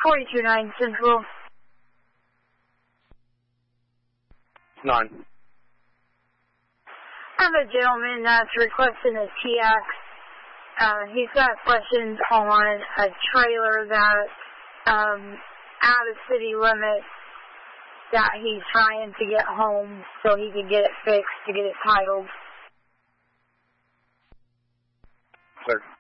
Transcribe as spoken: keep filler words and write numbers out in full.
forty-two nine Central. Nine. I have a gentleman that's requesting a T X. Uh, he's got questions on a trailer that's um, out of city limits that he's trying to get home so he can get it fixed to get it titled. Sir.